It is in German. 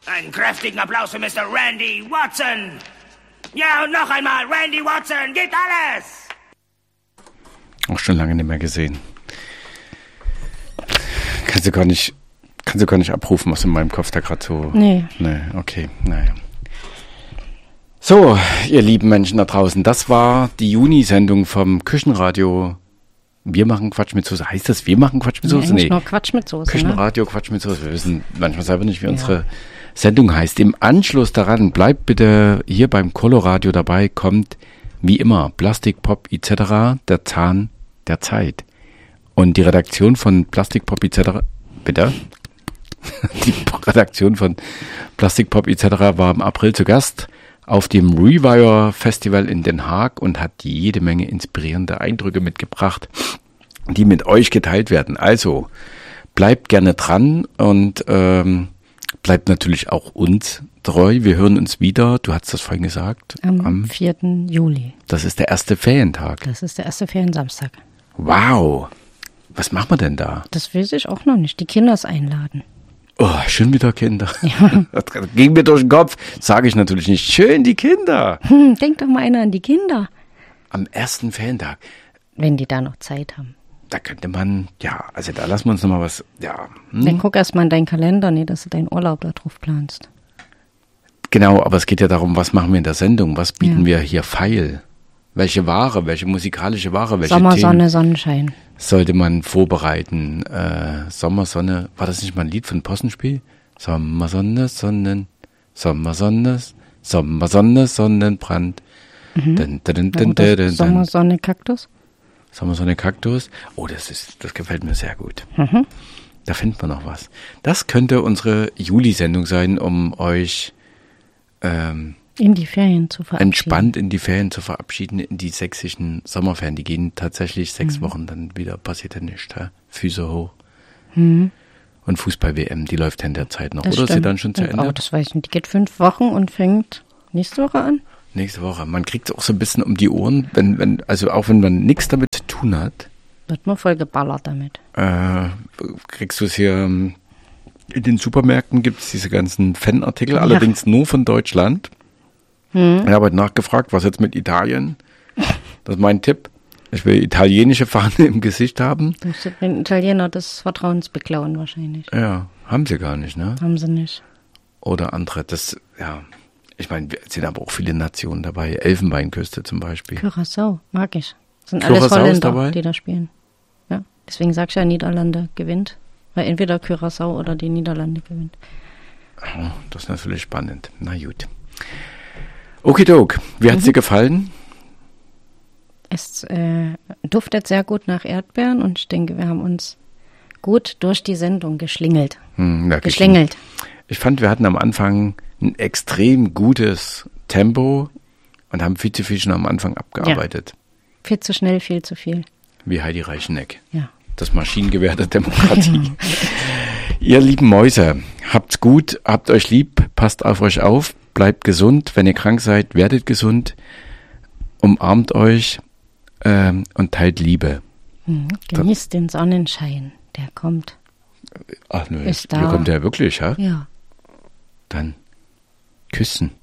Einen kräftigen Applaus für Mr. Randy Watson. Ja, und noch einmal, Randy Watson, gibt alles. Auch schon lange nicht mehr gesehen. Kannst du gar nicht abrufen, was in meinem Kopf da gerade so... Nee, okay, naja. So, ihr lieben Menschen da draußen, das war die Juni-Sendung vom Küchenradio. Wir machen Quatsch mit Soße. Heißt das, wir machen Quatsch mit Soße? Nee, nur Quatsch mit Soße. Küchenradio, ne? Quatsch mit Soße. Wir wissen manchmal selber nicht, wie unsere Sendung heißt. Im Anschluss daran, bleibt bitte hier beim Coloradio dabei, kommt wie immer Plastik, Pop etc., der Zahn der Zeit. Und die Redaktion von Plastik, Pop etc., bitte? Die Redaktion von Plastik, Pop etc. war im April zu Gast auf dem Rewire Festival in Den Haag und hat jede Menge inspirierende Eindrücke mitgebracht, die mit euch geteilt werden. Also bleibt gerne dran und bleibt natürlich auch uns treu. Wir hören uns wieder, du hast das vorhin gesagt. Am 4. Juli. Das ist der erste Ferientag. Das ist der erste Feriensamstag. Wow. Was machen wir denn da? Das weiß ich auch noch nicht. Die Kinders einladen. Oh, schön wieder Kinder. Ja. Das ging mir durch den Kopf. Sage ich natürlich nicht. Schön die Kinder. Denk doch mal einer an die Kinder. Am ersten Ferientag. Wenn die da noch Zeit haben. Da könnte man, also da lassen wir uns nochmal was, Dann guck erst mal in deinen Kalender, dass du deinen Urlaub da drauf planst. Genau, aber es geht ja darum, was machen wir in der Sendung? Was bieten wir hier feil? Welche Ware, welche musikalische Ware, welche Sommer, Themen Sonne, Sonnenschein. sollte man vorbereiten? Sommer, Sonne, war das nicht mal ein Lied von Possenspiel? Sommer, Sonne, Sommer, Sonne, Sommer, Sonne, Sonnenbrand. Sommer, Sonne, Kaktus? Sommer, Sonne, Kaktus. Oh, das gefällt mir sehr gut. Da findet man noch was. Das könnte unsere Juli-Sendung sein, um euch in die Ferien zu verabschieden. Entspannt in die Ferien zu verabschieden, in die sächsischen Sommerferien. Die gehen tatsächlich 6 Wochen, dann wieder passiert ja nichts. Füße hoch. Und Fußball-WM, die läuft ja in der Zeit noch. Das oder stimmt. ist sie dann schon zu Ende? Aber das weiß ich nicht. Die geht 5 Wochen und fängt nächste Woche an. Nächste Woche. Man kriegt es auch so ein bisschen um die Ohren, also auch wenn man nichts damit zu tun hat. Wird man voll geballert damit. Kriegst du es hier in den Supermärkten, gibt es diese ganzen Fanartikel, allerdings nur von Deutschland. Ich habe heute nachgefragt, was jetzt mit Italien? Das ist mein Tipp. Ich will italienische Fahne im Gesicht haben. Du musst den Italiener des Vertrauens beklauen wahrscheinlich. Ja, haben sie gar nicht, ne? Haben sie nicht. Oder andere, ich meine, es sind aber auch viele Nationen dabei. Elfenbeinküste zum Beispiel. Curaçao, mag ich. Das sind Curaçao alles Holländer, dabei? die da spielen. Ja, deswegen sag ich ja, Niederlande gewinnt. Weil entweder Curaçao oder die Niederlande gewinnt. Oh, das ist natürlich spannend. Na gut. Okidok, wie hat's dir gefallen? Es duftet sehr gut nach Erdbeeren und ich denke, wir haben uns gut durch die Sendung geschlingelt. Geschlängelt. Ich fand, wir hatten am Anfang ein extrem gutes Tempo und haben viel zu viel schon am Anfang abgearbeitet. Ja. Viel zu schnell, viel zu viel. Wie Heidi Reicheneck. Ja. Das Maschinengewehr der Demokratie. Ihr lieben Mäuse, habt's gut, habt euch lieb, passt auf euch auf, bleibt gesund. Wenn ihr krank seid, werdet gesund. Umarmt euch und teilt Liebe. Genießt den Sonnenschein, der kommt. Ach nö, Ist da. der kommt ja wirklich, ja? Ja. Dann küssen.